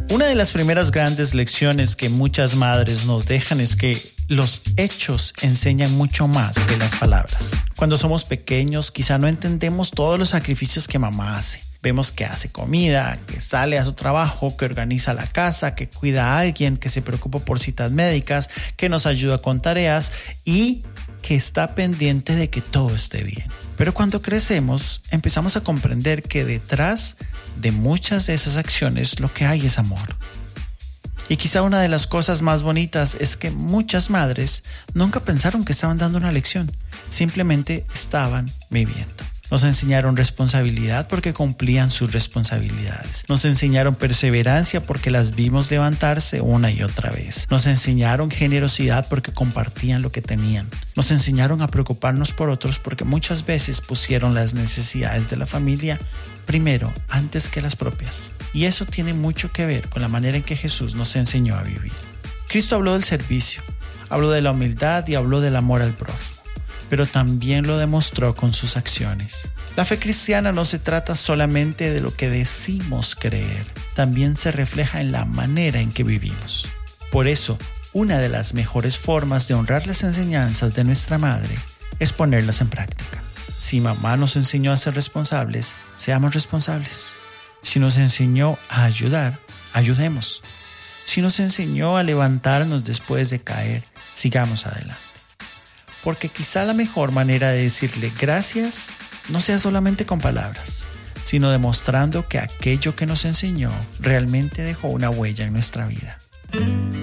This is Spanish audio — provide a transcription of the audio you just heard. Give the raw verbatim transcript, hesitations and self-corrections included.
Una de las primeras grandes lecciones que muchas madres nos dejan es que los hechos enseñan mucho más que las palabras. Cuando somos pequeños, quizá no entendemos todos los sacrificios que mamá hace. Vemos que hace comida, que sale a su trabajo, que organiza la casa, que cuida a alguien, que se preocupa por citas médicas, que nos ayuda con tareas y que está pendiente de que todo esté bien. Pero cuando crecemos, empezamos a comprender que detrás de muchas de esas acciones lo que hay es amor. Y quizá una de las cosas más bonitas es que muchas madres nunca pensaron que estaban dando una lección, simplemente estaban viviendo. Nos enseñaron responsabilidad porque cumplían sus responsabilidades. Nos enseñaron perseverancia porque las vimos levantarse una y otra vez. Nos enseñaron generosidad porque compartían lo que tenían. Nos enseñaron a preocuparnos por otros porque muchas veces pusieron las necesidades de la familia primero antes que las propias. Y eso tiene mucho que ver con la manera en que Jesús nos enseñó a vivir. Cristo habló del servicio, habló de la humildad y habló del amor al prójimo, pero también lo demostró con sus acciones. La fe cristiana no se trata solamente de lo que decimos creer, también se refleja en la manera en que vivimos. Por eso, una de las mejores formas de honrar las enseñanzas de nuestra madre es ponerlas en práctica. Si mamá nos enseñó a ser responsables, seamos responsables. Si nos enseñó a ayudar, ayudemos. Si nos enseñó a levantarnos después de caer, sigamos adelante. Porque quizá la mejor manera de decirle gracias no sea solamente con palabras, sino demostrando que aquello que nos enseñó realmente dejó una huella en nuestra vida.